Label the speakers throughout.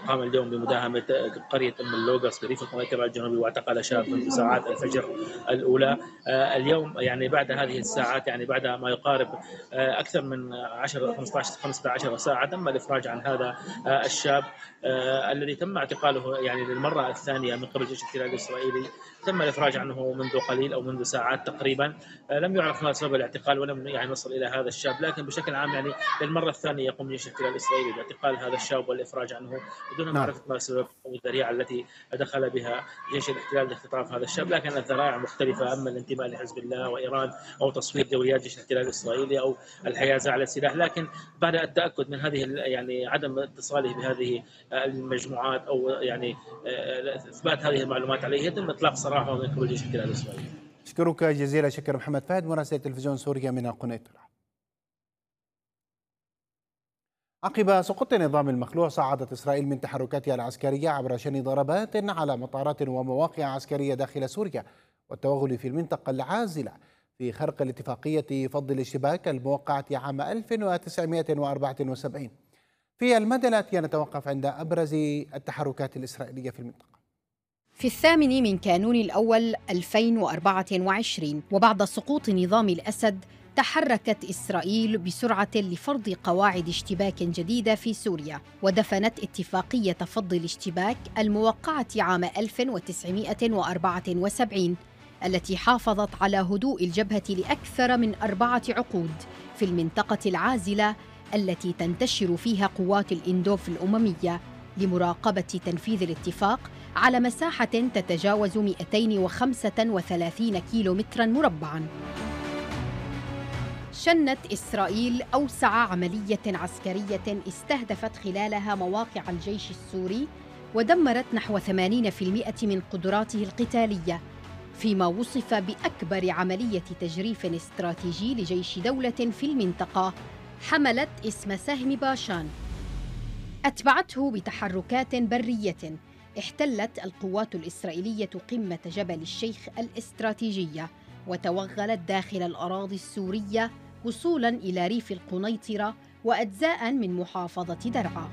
Speaker 1: قام اليوم بمداهمة قرية أم اللوغس بريف القناة الجنوبي، واعتقل شاب منذ ساعات الفجر الأولى. اليوم يعني بعد هذه الساعات، يعني بعد ما يقارب أكثر من 10 15 ساعة، تم الإفراج عن هذا الشاب الذي تم اعتقاله يعني للمرة الثانية من قبل جيش الاحتلال الإسرائيلي. تم الإفراج عنه منذ قليل أو منذ ساعات تقريبا. لم يعرف ما سبب الاعتقال ولم يعني نصل إلى هذا الشاب، لكن بشكل عام يعني للمرة الثانية يقوم جيش الاحتلال الإسرائيلي باعتقال هذا الشاب والإفراج عنه بدون
Speaker 2: نعم.
Speaker 1: معرفة ما سبب أو الذريعة التي دخل بها جيش الاحتلال لاختطاف هذا الشاب. لكن الذرائع مختلفة، أما الانتماء لحزب الله وإيران أو تصوير دوريات جيش الاحتلال الإسرائيلي أو الحيازة على السلاح. لكن بعد التأكد من هذه يعني عدم اتصاله بهذه المجموعات أو يعني إثبات هذه المعلومات عليه، يتم إطلاق سراحه من قبل جيش الاحتلال الإسرائيلي.
Speaker 2: أشكرك جزيلا شكر محمد فهد مراسل تلفزيون سوريا من القنيطرة. عقب سقوط النظام المخلوع، صعدت إسرائيل من تحركاتها العسكرية عبر شن ضربات على مطارات ومواقع عسكرية داخل سوريا والتوغل في المنطقة العازلة في خرق الاتفاقية فض الاشتباك الموقعة عام 1974. في المدى الآتي نتوقف عند أبرز التحركات الإسرائيلية في المنطقة.
Speaker 3: في 8 كانون الأول 2024 وبعد سقوط نظام الأسد، تحركت إسرائيل بسرعة لفرض قواعد اشتباك جديدة في سوريا، ودفنت اتفاقية فض الاشتباك الموقعة عام 1974 التي حافظت على هدوء الجبهة لأكثر من 4 عقود في المنطقة العازلة التي تنتشر فيها قوات الإندوف الأممية لمراقبة تنفيذ الاتفاق على مساحة تتجاوز 235 كيلومتراً مربعاً. شنت إسرائيل أوسع عملية عسكرية استهدفت خلالها مواقع الجيش السوري ودمرت نحو 80% من قدراته القتالية، فيما وصف بأكبر عملية تجريف استراتيجي لجيش دولة في المنطقة حملت اسم سهم باشان. أتبعته بتحركات برية. احتلت القوات الإسرائيلية قمة جبل الشيخ الاستراتيجية وتوغلت داخل الأراضي السورية وصولاً إلى ريف القنيطرة وأجزاء من محافظة درعا.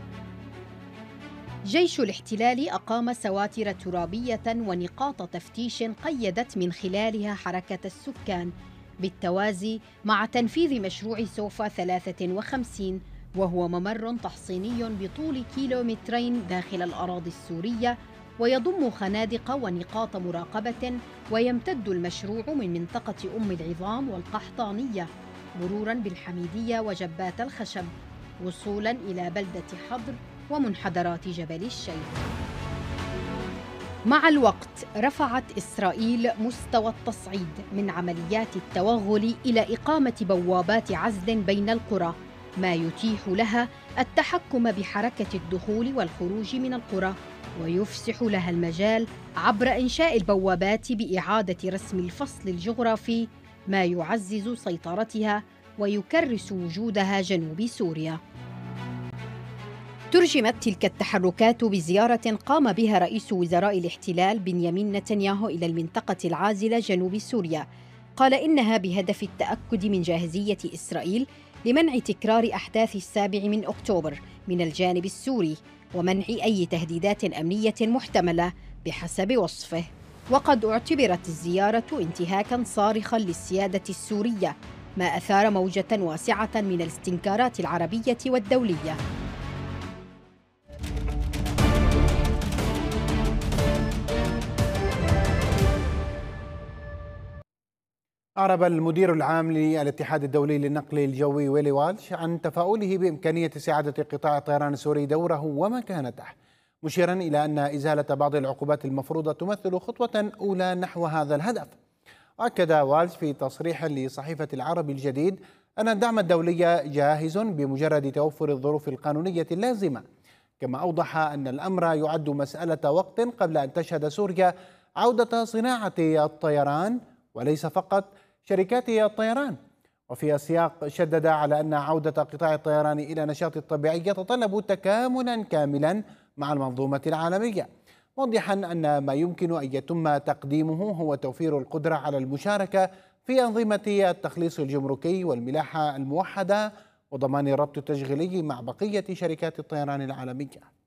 Speaker 3: جيش الاحتلال أقام سواتر ترابية ونقاط تفتيش قيدت من خلالها حركة السكان بالتوازي مع تنفيذ مشروع سوفا 53، وهو ممر تحصيني بطول 2 كيلومترين داخل الأراضي السورية ويضم خنادق ونقاط مراقبة، ويمتد المشروع من منطقة أم العظام والقحطانية مرورا بالحميدية وجبات الخشب وصولا إلى بلدة حضر ومنحدرات جبل الشيخ. مع الوقت رفعت إسرائيل مستوى التصعيد من عمليات التوغل إلى إقامة بوابات عزل بين القرى، ما يتيح لها التحكم بحركة الدخول والخروج من القرى ويفسح لها المجال عبر إنشاء البوابات بإعادة رسم الفصل الجغرافي، ما يعزز سيطرتها ويكرس وجودها جنوب سوريا. ترجمت تلك التحركات بزيارة قام بها رئيس وزراء الاحتلال بنيامين نتنياهو إلى المنطقة العازلة جنوب سوريا. قال إنها بهدف التأكد من جاهزية إسرائيل لمنع تكرار أحداث 7 أكتوبر من الجانب السوري ومنع أي تهديدات أمنية محتملة بحسب وصفه. وقد اعتبرت الزيارة انتهاكاً صارخاً للسيادة السورية، ما أثار موجة واسعة من الاستنكارات العربية والدولية.
Speaker 2: أعرب المدير العام للاتحاد الدولي للنقل الجوي ويلي والش عن تفاؤله بإمكانية استعادة قطاع الطيران السوري دوره ومكانته، مشيرا إلى أن إزالة بعض العقوبات المفروضة تمثل خطوة أولى نحو هذا الهدف. أكد والش في تصريح لصحيفة العربي الجديد أن الدعم الدولي جاهز بمجرد توفر الظروف القانونية اللازمة، كما أوضح أن الأمر يعد مسألة وقت قبل أن تشهد سوريا عودة صناعة الطيران وليس فقط شركات الطيران. وفي السياق شدد على أن عودة قطاع الطيران إلى نشاط الطبيعي يتطلب تكاملا كاملا مع المنظومة العالمية، موضحا أن ما يمكن أن يتم تقديمه هو توفير القدرة على المشاركة في أنظمة التخليص الجمركي والملاحة الموحدة وضمان الربط التشغيلي مع بقية شركات الطيران العالمية.